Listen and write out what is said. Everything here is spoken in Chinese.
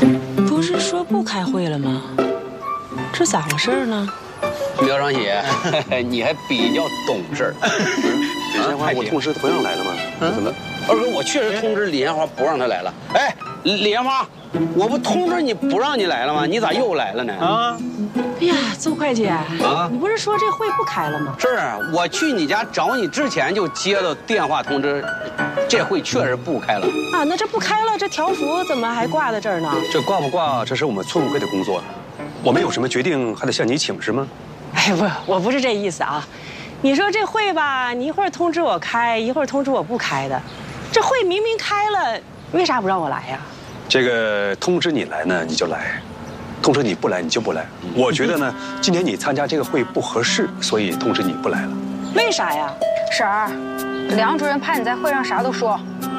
不是说不开会了吗？这咋回事呢？ 苗长喜，你还比较懂事儿。 李莲花，我通知不让来了吗？怎么？ 二哥，我确实通知李莲花不让她来了。哎，李莲花，我不通知你不让你来了吗？你咋又来了呢？啊！ 哎呀，邹会计啊，你不是说这会不开了吗？ 是我去你家找你之前就接到电话通知，这会确实不开了。 啊，那这不开了，这条幅怎么还挂在这儿呢？ 这挂不挂，这是我们村委会的工作。我们有什么决定，还得向你请示吗？ 哎，不，我不是这意思啊。你说这会吧，你一会儿通知我开，一会儿通知我不开的，这会明明开了，为啥不让我来呀？ 这个通知你来呢，你就来；通知你不来，你就不来。我觉得呢，今年你参加这个会不合适，所以通知你不来了。 为啥呀？ 婶儿，梁主任怕你在会上啥都说，